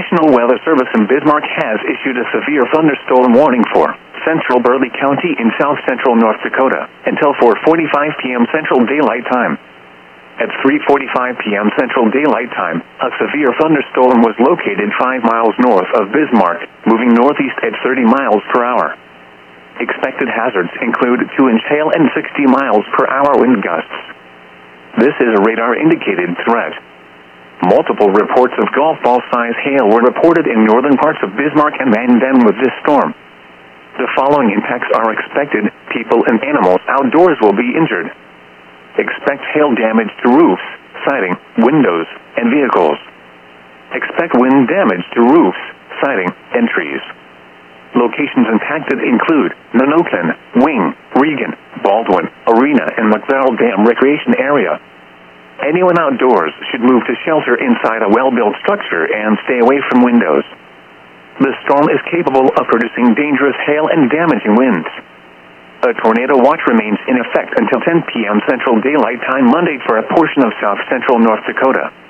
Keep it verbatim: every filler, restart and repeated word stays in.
National Weather Service in Bismarck has issued a severe thunderstorm warning for central Burleigh County in south-central North Dakota until four forty-five p.m. Central Daylight Time. At three forty-five p.m. Central Daylight Time, a severe thunderstorm was located five miles north of Bismarck, moving northeast at thirty miles per hour. Expected hazards include two inch hail and sixty miles per hour wind gusts. This is a radar-indicated threat. Multiple reports of golf ball-size hail were reported in northern parts of Bismarck and Mandan with this storm. The following impacts are expected. People and animals outdoors will be injured. Expect hail damage to roofs, siding, windows, and vehicles. Expect wind damage to roofs, siding, and trees. Locations impacted include Nanoklin, Wing, Regan, Baldwin, Arena, and McDowell Dam Recreation Area. Anyone outdoors should move to shelter inside a well-built structure and stay away from windows. The storm is capable of producing dangerous hail and damaging winds. A tornado watch remains in effect until ten p.m. Central Daylight Time Monday for a portion of south-central North Dakota.